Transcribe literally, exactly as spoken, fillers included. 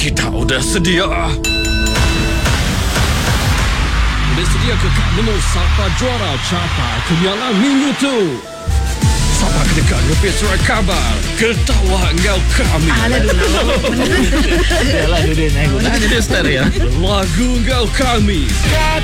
Kita udah sedia. Udah sedia ke kamu siapa juara capai kenyala minggu tu? Siapa kedekat lebih surat kabar? Ketawa engkau kami. Alah dulu. Yalah dia naik guna jadi star ya. Lagu engkau kami.